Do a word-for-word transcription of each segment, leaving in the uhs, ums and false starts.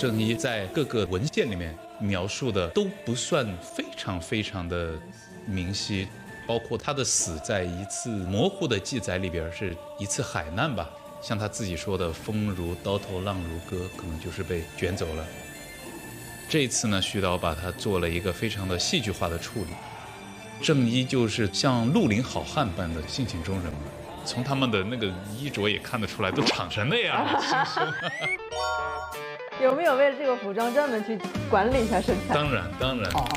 正一在各个文献里面描述的都不算非常非常的明晰，包括他的死在一次模糊的记载里边是一次海难吧，像他自己说的风如刀头浪如歌，可能就是被卷走了。这一次呢，徐导把它做了一个非常的戏剧化的处理，正一就是像绿林好汉般的性情中人嘛，从他们的那个衣着也看得出来，都长成那样了，轻松。 有没有为了这个服装专门去管理一下身材？ 当然，当然。 哦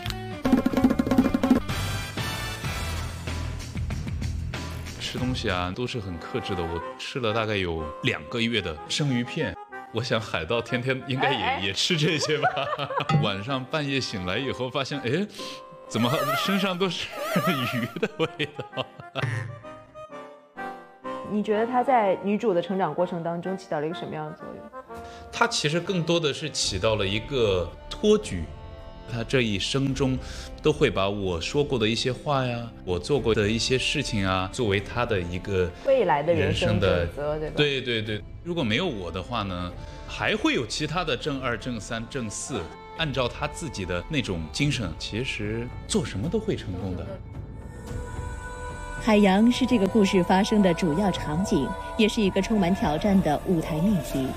吃东西啊，都是很克制的。我吃了大概有两个月的生鱼片。我想海盗天天应该也哎哎也吃这些吧。晚上半夜醒来以后，发现哎，怎么身上都是鱼的味道？ 你觉得她在女主的成长过程当中起到了一个什么样的作用？ 她其实更多的是起到了一个托举。她这一生中都会把我说过的一些话呀，我做过的一些事情啊，作为她的一个未来的人生的准则，对吧？ 对对对，如果没有我的话呢，还会有其他的正二、正三、正四，按照她自己的那种精神，其实做什么都会成功的。 海洋是这个故事发生的主要场景，也是一个充满挑战的舞台秘籍。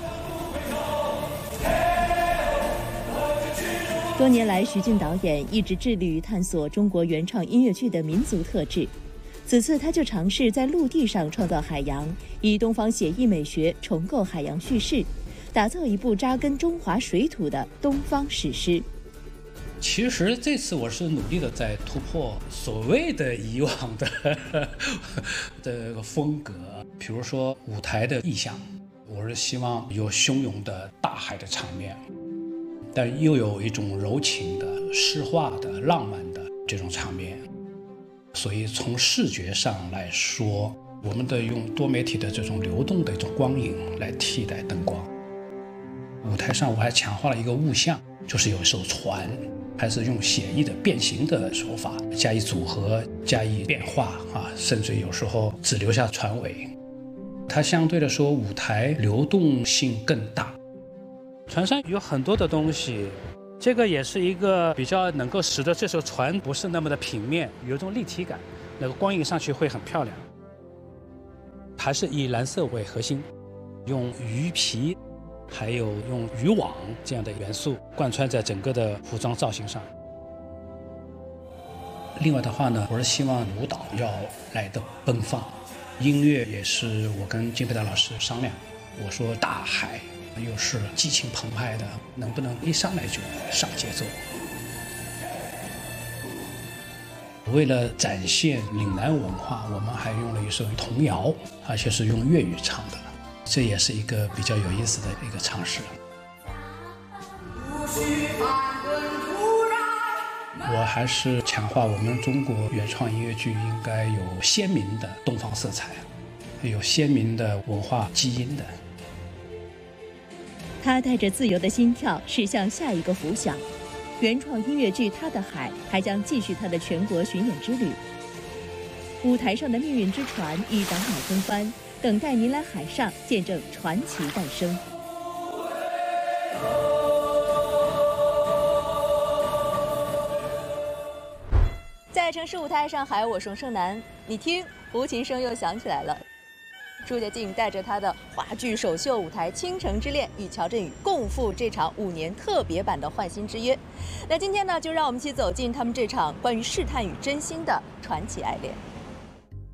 多年来，徐俊导演一直致力于探索中国原创音乐剧的民族特质。此次他就尝试在陆地上创造海洋，以东方写意美学重构海洋叙事，打造一部扎根中华水土的东方史诗。 其实这次我是努力的在突破所谓的以往的这个风格，比如说舞台的意象，我是希望有汹涌的大海的场面，但又有一种柔情的、诗化的、浪漫的这种场面。所以从视觉上来说，我们的用多媒体的这种流动的一种光影来替代灯光。舞台上我还强化了一个物象，就是有一艘船，还是用写意的变形的手法加以组合、加以变化啊，甚至有时候只留下船尾。它相对来说舞台流动性更大。船上有很多的东西，这个也是一个比较能够使得这艘船不是那么的平面，有一种立体感，那个光影上去会很漂亮。还是以蓝色为核心，用鱼皮还有用渔网这样的元素贯穿在整个的服装造型上。另外的话呢，我是希望舞蹈要来的奔放，音乐也是我跟金培达老师商量，我说大海又是激情澎湃的，能不能一上来就上节奏？为了展现岭南文化，我们还用了一首童谣，而且是用粤语唱的，这也是一个比较有意思的一个尝试。我还是强化我们中国原创音乐剧应该有鲜明的东方色彩，有鲜明的文化基因的。 他带着自由的心跳驶向下一个浮想，原创音乐剧《他的海》还将继续他的全国巡演之旅。舞台上的命运之船已挡马风帆，等待您来海上见证传奇诞生。在城市舞台上海，我是盛楠，你听，胡琴声又响起来了。朱洁静带着她的话剧首秀舞台《倾城之恋》与乔振宇共赴这场五年特别版的《换心之约》。那今天呢，就让我们一起走进他们这场关于试探与真心的传奇爱恋。